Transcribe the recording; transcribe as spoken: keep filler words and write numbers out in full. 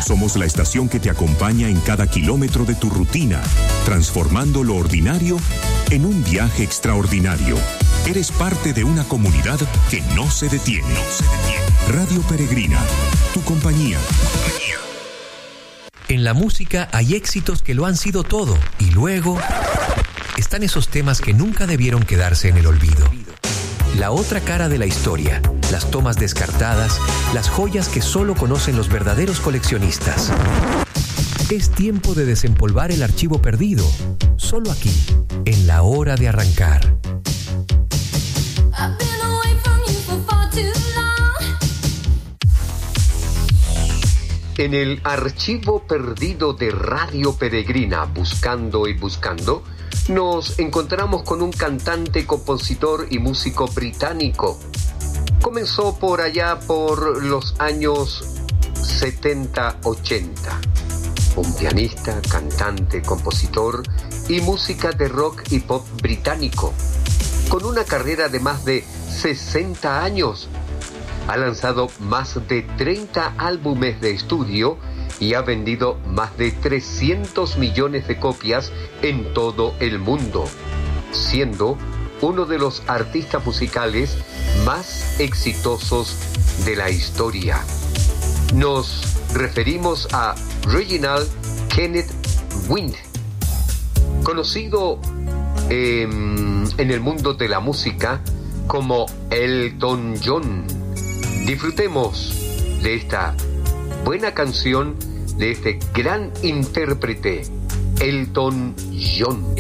Somos la estación que te acompaña en cada kilómetro de tu rutina, transformando lo ordinario en un viaje extraordinario. Eres parte de una comunidad que no se detiene. No se detiene. Radio Peregrina, tu compañía. En la música hay éxitos que lo han sido todo y luego están esos temas que nunca debieron quedarse en el olvido. La otra cara de la historia, las tomas descartadas, las joyas que solo conocen los verdaderos coleccionistas. Es tiempo de desempolvar el archivo perdido, solo aquí, en La Hora de Arrancar. En el archivo perdido de Radio Peregrina, buscando y buscando, nos encontramos con un cantante, compositor y músico británico. Comenzó por allá por los años setenta ochenta. Un pianista, cantante, compositor y música de rock y pop británico. Con una carrera de más de sesenta años. Ha lanzado más de treinta álbumes de estudio y ha vendido más de trescientos millones de copias en todo el mundo, siendo uno de los artistas musicales más exitosos de la historia. Nos referimos a Reginald Kenneth Wind, conocido eh, en el mundo de la música como Elton John. Disfrutemos de esta buena canción de este gran intérprete, Elton John.